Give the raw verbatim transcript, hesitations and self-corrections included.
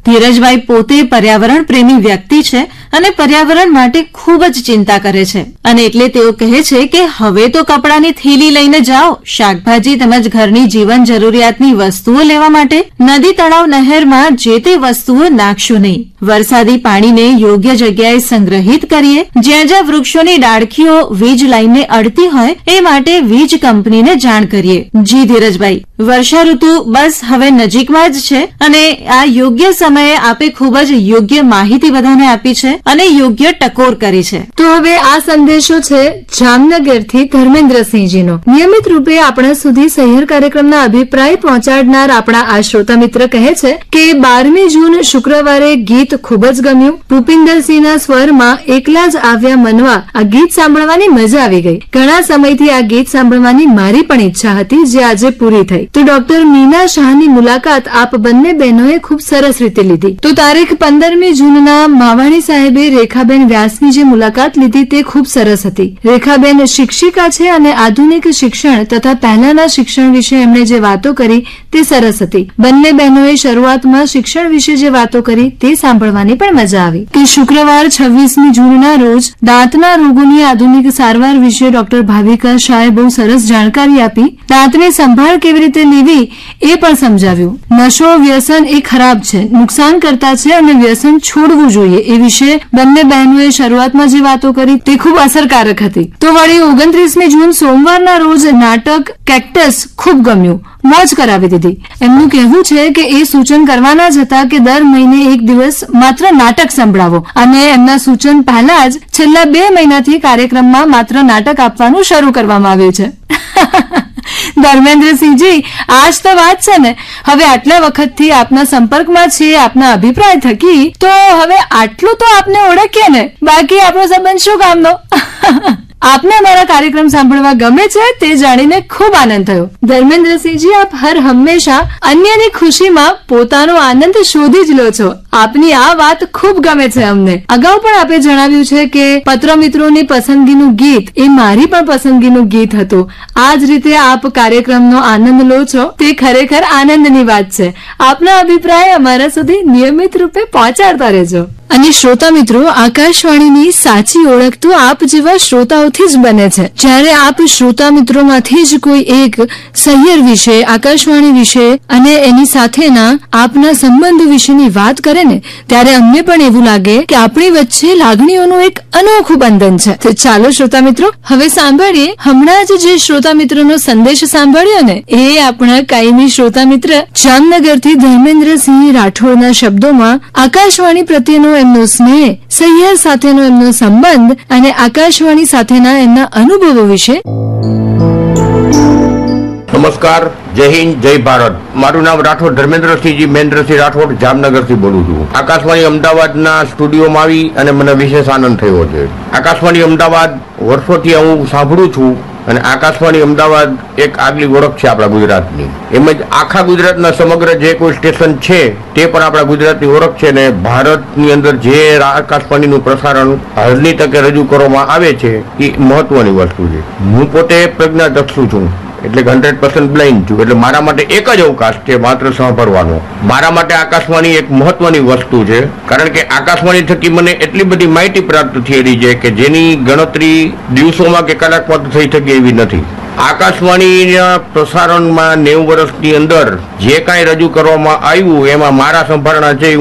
ધીરજભાઈ પોતે પર્યાવરણ પ્રેમી વ્યક્તિ છે અને પર્યાવરણ માટે ખૂબ જ ચિંતા કરે છે અને એટલે તેઓ કહે છે કે હવે તો કપડાની થેલી લઈને જાઓ, શાકભાજી તેમજ ઘરની જીવન જરૂરિયાતની વસ્તુઓ લેવા માટે નદી તળાવ નહેરમાં જે તે વસ્તુઓ નાખશો નહીં. વરસાદી પાણીને યોગ્ય જગ્યાએ સંગ્રહિત કરીએ. જ્યાં જ્યાં વૃક્ષોની ડાળખીઓ વીજ લાઈનને અડતી હોય એ માટે વીજ કંપનીને જાણ કરીએ. જી ધીરજભાઈ, વર્ષા ઋતુ બસ હવે નજીકમાં જ છે અને આ યોગ્ય સમયે આપે ખૂબ જ યોગ્ય માહિતી બધાને આપી છે અને યોગ્ય ટકોર કરી છે. તો હવે આ સંદેશો છે જામનગરથી ધર્મેન્દ્રસિંહજીનો. નિયમિત રૂપે આપણા સુધી સહિયર કાર્યક્રમના અભિપ્રાય પહોંચાડનાર આપણા આ શ્રોતા મિત્ર કહે છે કે બારમી જૂન શુક્રવારે ગીત ખૂબ જ ગમ્યું. ભૂપિન્દરસિંહના સ્વરમાં એકલા જ આવ્યા મનવા આ ગીત સાંભળવાની મજા આવી ગઈ. ઘણા સમયથી આ ગીત સાંભળવાની મારી પણ ઈચ્છા હતી, જે આજે પૂરી થઈ. તો ડોક્ટર મીના શાહની મુલાકાત આપ બંને બહેનોએ ખૂબ સરસ રીતે લીધી. તો તારીખ પંદરમી જૂનના માવાણી સાહેબે રેખાબેન વ્યાસની જે મુલાકાત લીધી તે ખૂબ સરસ હતી. રેખાબેન શિક્ષિકા છે અને આધુનિક શિક્ષણ તથા પહેલાના શિક્ષણ વિશે એમણે જે વાતો કરી તે સરસ હતી. બંને બહેનોએ શરૂઆતમાં શિક્ષણ વિશે જે વાતો કરી તે સાંભળવાની પણ મજા આવી. કે શુક્રવાર છવ્વીસમી જૂનના રોજ દાંતના રોગોની આધુનિક સારવાર વિશે ડોક્ટર ભાવિકા શાહે બહુ સરસ જાણકારી આપી. દાંતની સંભાળ કેવી રીતે લેવી એ પણ સમજાવ્યું. નશો વ્યસન એ ખરાબ છે, નુકસાન કરતા છે અને વ્યસન છોડવું જોઈએ એ વિશે બંને બહેનોએ શરૂઆતમાં જે વાતો કરી તે ખૂબ અસરકારક હતી. તો વળી ઓગણત્રીસમી જૂન સોમવારના રોજ નાટક કેક્ટસ ખૂબ ગમ્યું, મોજ કરાવી દીધી. એમનું કહેવું છે કે એ સૂચન કરવાના જ હતા કે દર મહિને એક દિવસ માત્ર નાટક સંભળાવો અને એમના સૂચન પહેલા જ છેલ્લા બે મહિનાથી કાર્યક્રમમાં માત્ર નાટક આપવાનું શરૂ કરવામાં આવ્યું છે. ધર્મેન્દ્રસિંહજી, આ જ તો વાત છે ને. હવે આટલા વખતથી આપના સંપર્કમાં છે, આપના અભિપ્રાય થકી, તો હવે આટલું તો આપને ઓળખીએ ને, બાકી આપણો સંબંધ શું કામનો. આપને અમારા કાર્યક્રમ સાંભળવા ગમે છે તે જાણીને ખૂબ આનંદ થયો. ધર્મેન્દ્રસિંહજી, આપ હર હંમેશા અન્યની ખુશીમાં પોતાનો આનંદ શોધી જ લો છો. આપની આ વાત ખૂબ ગમે છે અમને. અગાઉ પણ આપે જણાવ્યું છે કે પત્ર મિત્રોની પસંદગીનું ગીત એ મારી પણ પસંદગીનું ગીત હતું. આ જ રીતે આપ કાર્યક્રમનો આનંદ લો છો તે ખરેખર આનંદની વાત છે. આપના અભિપ્રાય અમારા સુધી નિયમિત રૂપે પહોંચાડતા રહેજો. અને શ્રોતા મિત્રો, આકાશવાણીની સાચી ઓળખ તો આપ જેવા શ્રોતાઓથી જ બને છે. જ્યારે આપ શ્રોતા મિત્રોમાંથી જ કોઈ એક સહિયર વિશે, આકાશવાણી વિશે અને એની સાથેના આપના સંબંધ વિશેની વાત કરે ને, ત્યારે અમને પણ એવું લાગે કે આપણી વચ્ચે લાગણીઓનું એક અનોખું બંધન છે. તો ચાલો શ્રોતા મિત્રો, હવે સાંભળીએ હમણાં જ જે શ્રોતા મિત્રનો સંદેશ સાંભળ્યો ને એ આપણા કાયમી શ્રોતા મિત્ર જામનગરથી ધર્મેન્દ્રસિંહ રાઠોડના શબ્દોમાં આકાશવાણી પ્રત્યેનો એમનો સ્નેહ, સહિયર સાથેનો એમનો સંબંધ અને આકાશવાણી સાથેના એમના અનુભવો વિશે. નમસ્કાર, જય હિન્દ, જય ભારત. મારું નામ રાઠોડ ધર્મેન્દ્રસિંહજી મહેન્દ્રસિંહ રાઠોડ જામનગરથી બોલું છું. આકાશવાણી અમદાવાદના સ્ટુડિયોમાં આવી અને મને વિશેષ આનંદ થયો છે. આકાશવાણી અમદાવાદ વર્ષોથી હું સાંભળું છું અને આકાશવાણી અમદાવાદ એક આગલી ઓળખ છે આપણા ગુજરાતની. એમ જ આખા ગુજરાતના સમગ્ર જે કોઈ સ્ટેશન છે તે પણ આપણા ગુજરાતની ઓળખ છે ને ભારતની અંદર જે આકાશવાણીનું પ્રસારણ હાલની તકે રજૂ કરવામાં આવે છે એ મહત્વની વસ્તુ છે. હું પોતે પ્રજ્ઞાચક્ષુ છું, એટલે હંડ્રેડ પર્સન્ટ બ્લાઇન્ડ છું. એટલે મારા માટે એક જ અવકાશ છે માત્ર સાંભળવાનો. મારા માટે આકાશવાણી એક મહત્વની વસ્તુ છે, કારણ કે આકાશવાણી થકી મને એટલી બધી માહિતી પ્રાપ્ત થયેલી છે કે જેની ગણતરી દિવસોમાં કે કલાકમાં થઈ શકે એવી નથી. આકાશવાણીના પ્રસારણમાં નેવું વર્ષની અંદર જે કાંઈ રજૂ કરવામાં આવ્યું એમાં મારા સંભાળના છે